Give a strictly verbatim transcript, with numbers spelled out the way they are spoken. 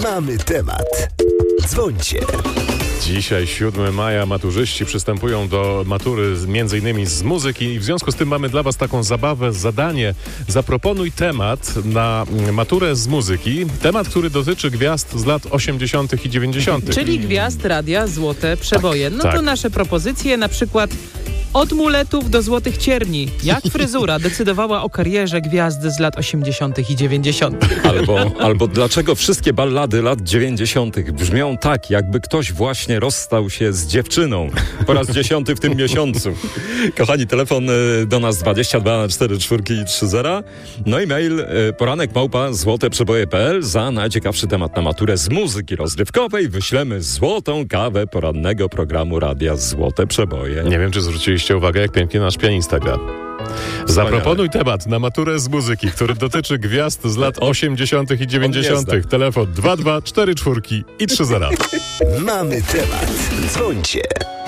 Mamy temat. Dzwońcie. Dzisiaj, siódmego maja, maturzyści przystępują do matury między innymi z muzyki i w związku z tym mamy dla Was taką zabawę, zadanie. Zaproponuj temat na maturę z muzyki. Temat, który dotyczy gwiazd z lat osiemdziesiątych i dziewięćdziesiątych. Czyli gwiazd radia Złote Przeboje. Tak, no tak. to nasze propozycje, na przykład od muletów do złotych cierni. Jak fryzura decydowała o karierze gwiazd z lat osiemdziesiątych i dziewięćdziesiątych. Albo, albo dlaczego wszystkie ballady lat dziewięćdziesiątych brzmią tak, jakby ktoś właśnie rozstał się z dziewczyną. Po raz dziesiąty w tym miesiącu. Kochani, telefon y, do nas dwadzieścia dwa cztery cztery trzy zero. No i mail y, poranek małpa złoteprzeboje kropka p l. Za najciekawszy temat na maturę z muzyki rozrywkowej wyślemy złotą kawę porannego programu radia Złote Przeboje. Nie wiem, czy zwróciliście uwagę, jak pięknie nasz pianista gra. Zaproponuj temat na maturę z muzyki, który dotyczy gwiazd z lat osiemdziesiątych i dziewięćdziesiątych. Telefon dwa dwa cztery cztery i trzy zero. Mamy temat. Dzwońcie.